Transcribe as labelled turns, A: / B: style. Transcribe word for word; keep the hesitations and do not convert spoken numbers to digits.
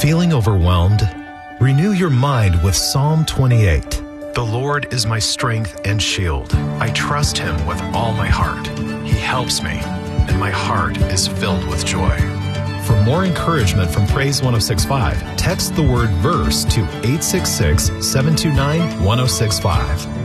A: Feeling overwhelmed? Renew your mind with Psalm twenty-eight. The Lord is my strength and shield. I trust him with all my heart. He helps me, and my heart is filled with joy. For more encouragement from Praise one oh six point five, text the word verse to eight six six, seven two nine, one oh six five.